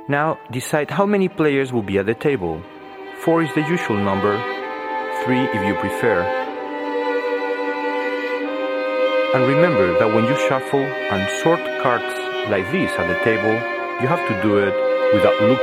Now decide how many players will be at the table. 4 is the usual number, 3 if you prefer. And remember that when you shuffle and sort cards like this at the table, you have to do it without looking